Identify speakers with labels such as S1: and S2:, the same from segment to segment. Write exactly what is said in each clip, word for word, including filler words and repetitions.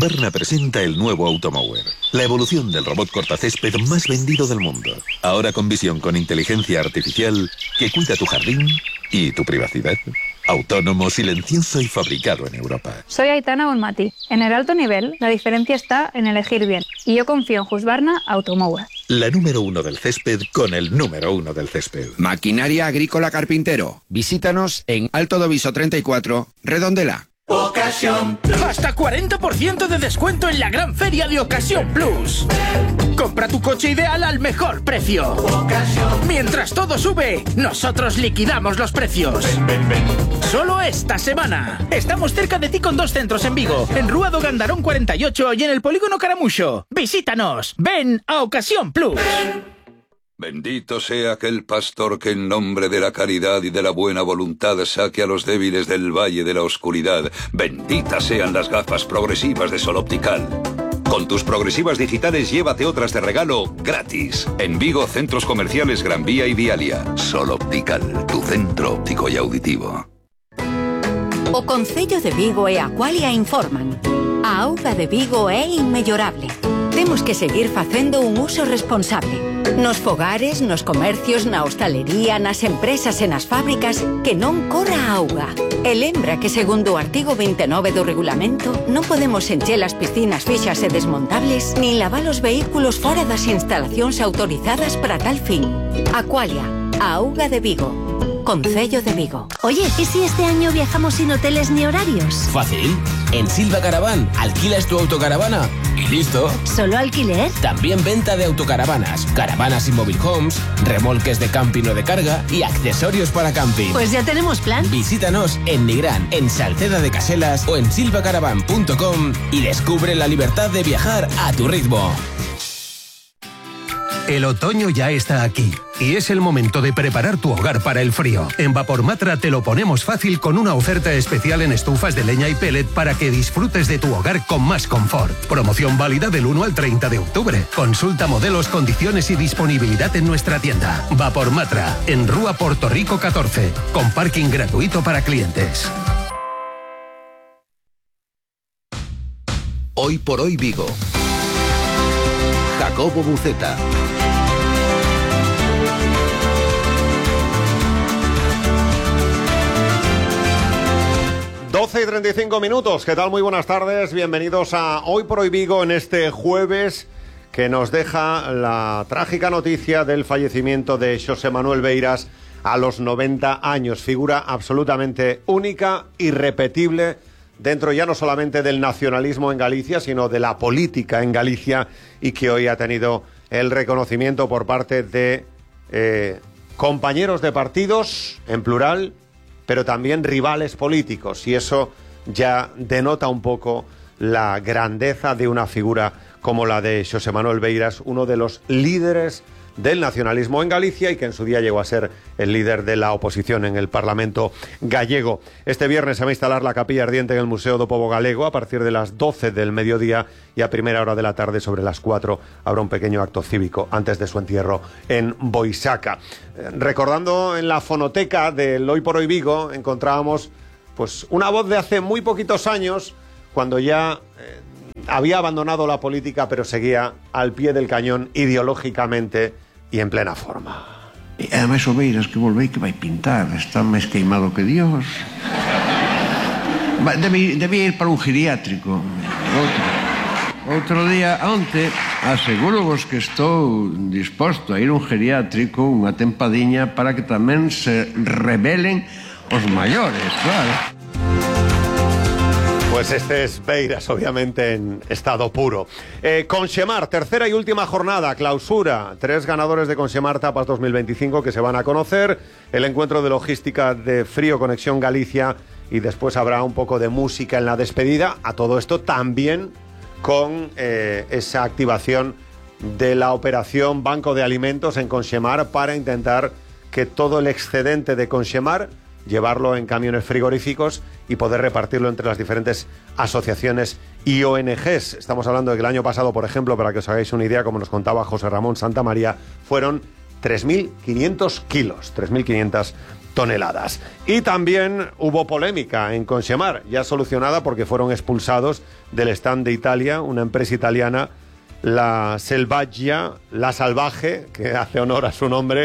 S1: Berna presenta el nuevo Automower, la evolución del robot cortacésped más vendido del mundo. Ahora con visión con inteligencia artificial que cuida tu jardín y tu privacidad. Autónomo, silencioso y fabricado en Europa.
S2: Soy Aitana Bonmati. En el alto nivel, la diferencia está en elegir bien. Y yo confío en Husqvarna Automower.
S1: La número uno del césped con el número uno del césped.
S3: Maquinaria Agrícola Carpintero. Visítanos en Alto Doviso treinta y cuatro, Redondela.
S4: Ocasión Plus. Hasta cuarenta por ciento de descuento en la gran feria de Ocasión Plus. Compra tu coche ideal al mejor precio. Ocasión. Mientras todo sube, nosotros liquidamos los precios. Ven, ven, ven. Solo esta semana. Estamos cerca de ti con dos centros en Vigo, en Rúa do Gandarón cuarenta y ocho y en el Polígono Caramuxo. Visítanos. Ven a Ocasión Plus.
S5: Bendito sea aquel pastor que en nombre de la caridad y de la buena voluntad saque a los débiles del valle de la oscuridad. Benditas sean las gafas progresivas de Sol Optical. Con tus progresivas digitales llévate otras de regalo gratis. En Vigo, centros comerciales Gran Vía y Vialia. Sol Optical, tu centro óptico y auditivo.
S6: O Concello de Vigo e Aqualia informan. A auga de Vigo é inmellorable. Temos que seguir facendo un uso responsable. Nos fogares, nos comercios, na hostalería, nas empresas e nas fábricas, que non corra a auga. E lembra que segundo o artigo veintinueve do regulamento, non podemos encher as piscinas fixas e desmontables, nin lavar os vehículos fora das instalacións autorizadas para tal fin. Aqualia, a auga de Vigo. Concello de Vigo.
S7: Oye, ¿y si este año viajamos sin hoteles ni horarios?
S8: Fácil. En Silva Caravan alquilas tu autocaravana y listo.
S7: ¿Solo alquiler?
S8: También venta de autocaravanas, caravanas y mobile homes, remolques de camping o de carga y accesorios para camping.
S7: Pues ya tenemos plan.
S8: Visítanos en Nigrán, en Salceda de Caselas o en silvacaravan punto com y descubre la libertad de viajar a tu ritmo.
S9: El otoño ya está aquí y es el momento de preparar tu hogar para el frío. En Vapormatra te lo ponemos fácil con una oferta especial en estufas de leña y pellet para que disfrutes de tu hogar con más confort. Promoción válida del uno al treinta de octubre. Consulta modelos, condiciones y disponibilidad en nuestra tienda. Vapormatra, en Rúa Puerto Rico catorce, con parking gratuito para clientes.
S10: Hoy por hoy Vigo. Jacobo Buceta.
S11: doce y treinta y cinco minutos, ¿qué tal? Muy buenas tardes, bienvenidos a Hoy por Hoy Vigo en este jueves que nos deja la trágica noticia del fallecimiento de Xosé Manuel Beiras a los noventa años, figura absolutamente única, irrepetible, dentro ya no solamente del nacionalismo en Galicia, sino de la política en Galicia y que hoy ha tenido el reconocimiento por parte de eh, compañeros de partidos, en plural, pero también rivales políticos, y eso ya denota un poco la grandeza de una figura como la de Xosé Manuel Beiras, uno de los líderes del nacionalismo en Galicia y que en su día llegó a ser el líder de la oposición en el Parlamento gallego. Este viernes se va a instalar la capilla ardiente en el Museo do Pobo Galego a partir de las doce del mediodía y a primera hora de la tarde, sobre las cuatro, habrá un pequeño acto cívico antes de su entierro en Boisaca. Eh, recordando en la fonoteca del Hoy por Hoy Vigo encontrábamos pues una voz de hace muy poquitos años, cuando ya eh, había abandonado la política, pero seguía al pie del cañón ideológicamente y en plena forma.
S12: E ademais o Beiras que volvei que vai pintar, está máis queimado que Dios. Debe, debía ir para un geriátrico. Outro, outro día, onte, aseguro vos que estou disposto a ir a un geriátrico unha tempadiña para que tamén se rebelen os maiores, claro.
S11: Pues este es Beiras, obviamente, en estado puro. Eh, Conxemar, tercera y última jornada, clausura. Tres ganadores de Conxemar Tapas dos mil veinticinco que se van a conocer. El encuentro de logística de Frío Conexión Galicia y después habrá un poco de música en la despedida. A todo esto también con eh, esa activación de la operación Banco de Alimentos en Conxemar para intentar que todo el excedente de Conxemar llevarlo en camiones frigoríficos y poder repartirlo entre las diferentes asociaciones y O N Ges. Estamos hablando de que el año pasado, por ejemplo, para que os hagáis una idea, como nos contaba José Ramón Santamaría, fueron tres mil quinientos kilos, tres mil quinientas toneladas. Y también hubo polémica en Conchemar, ya solucionada porque fueron expulsados del stand de Italia, una empresa italiana, la Selvaggia, la Salvaje, que hace honor a su nombre,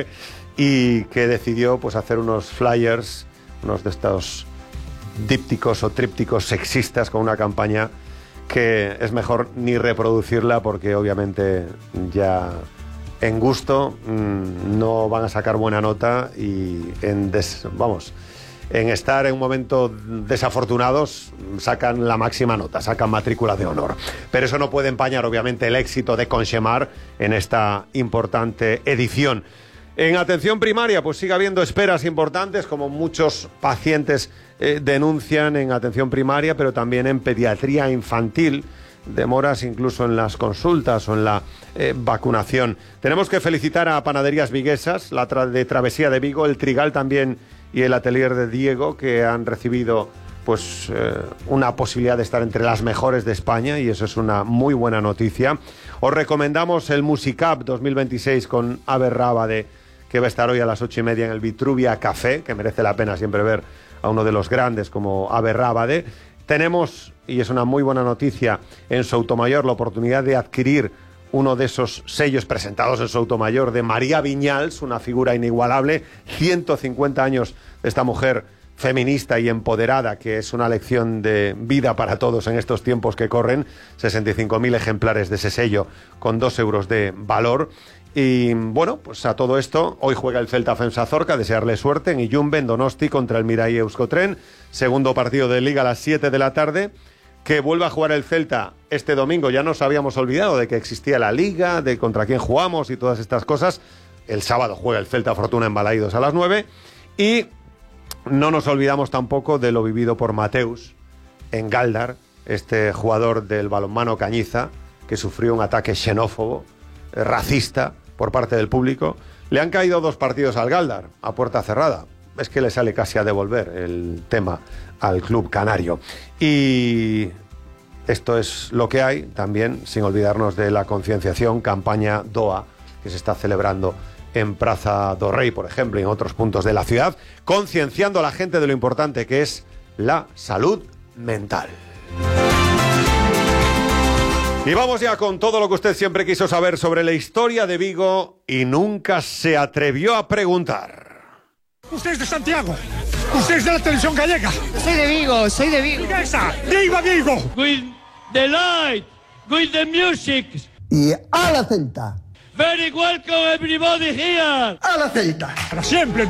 S11: y que decidió pues hacer unos flyers, unos de estos dípticos o trípticos sexistas con una campaña que es mejor ni reproducirla porque obviamente ya en gusto mmm, no van a sacar buena nota y en des, vamos, en estar en un momento desafortunados sacan la máxima nota, sacan matrícula de honor. Pero eso no puede empañar obviamente el éxito de Conchemar en esta importante edición. En atención primaria, pues sigue habiendo esperas importantes, como muchos pacientes eh, denuncian en atención primaria, pero también en pediatría infantil, demoras incluso en las consultas o en la eh, vacunación. Tenemos que felicitar a Panaderías Viguesas, la tra- de Travesía de Vigo, el Trigal también y el Atelier de Diego, que han recibido pues eh, una posibilidad de estar entre las mejores de España, y eso es una muy buena noticia. Os recomendamos el Musicap dos mil veintiséis con Abe Rábade, que va a estar hoy a las ocho y media en el Vitruvia Café, que merece la pena siempre ver a uno de los grandes como Abe Rábade. Tenemos, y es una muy buena noticia, en Soutomayor la oportunidad de adquirir uno de esos sellos presentados en Soutomayor de María Viñals, una figura inigualable, ciento cincuenta años de esta mujer feminista y empoderada, que es una lección de vida para todos en estos tiempos que corren, sesenta y cinco mil ejemplares de ese sello con dos euros de valor. Y bueno, pues a todo esto, hoy juega el Celta Femsa Zorca, desearle suerte en Illumbe, en Donosti, contra el Mirai Euskotren, segundo partido de Liga a las siete de la tarde, que vuelve a jugar el Celta este domingo. Ya nos habíamos olvidado de que existía la Liga, de contra quién jugamos y todas estas cosas. El sábado juega el Celta Fortuna en Balaídos a las nueve, y no nos olvidamos tampoco de lo vivido por Mateus en Galdar, este jugador del balonmano Cañiza, que sufrió un ataque xenófobo, racista, por parte del público. Le han caído dos partidos al Galdar, a puerta cerrada. Es que le sale casi a devolver el tema al club canario. Y esto es lo que hay, también sin olvidarnos de la concienciación, campaña D O A, que se está celebrando en Praza do Rei, por ejemplo, y en otros puntos de la ciudad, concienciando a la gente de lo importante que es la salud mental. Y vamos ya con todo lo que usted siempre quiso saber sobre la historia de Vigo y nunca se atrevió a preguntar.
S10: Usted es de Santiago, usted es de la televisión gallega.
S13: Soy de Vigo, soy de Vigo.
S10: ¡Viguesa! ¡Viva Vigo!
S14: With the light, with the music.
S15: Y a la Celta.
S14: Very welcome everybody here.
S15: A la Celta.
S10: Para siempre.